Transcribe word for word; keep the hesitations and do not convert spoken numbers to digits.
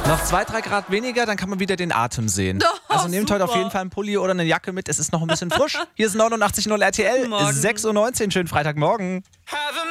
Noch zwei, drei Grad weniger, dann kann man wieder den Atem sehen. Oh, also nehmt super. heute auf jeden Fall einen Pulli oder eine Jacke mit. Es ist noch ein bisschen frisch. Hier ist neunundachtzig Komma null R T L, Morgen. sechs Uhr neunzehn. Schönen Freitagmorgen. Have a